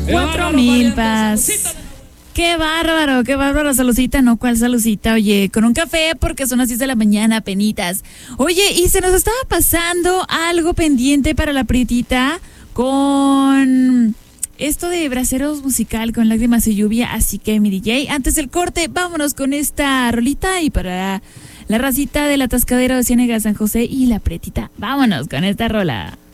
4,000 pas. Qué bárbaro, Salucita, no, ¿cuál Salucita? Oye, con un café porque son las 10 de la mañana, penitas. Oye, y se nos estaba pasando algo pendiente para la prietita con esto de Braceros musical con Lágrimas y Lluvia, así que mi DJ, antes del corte, vámonos con esta rolita y para la racita del atascadero de Ciénega San José y la prietita, vámonos con esta rola.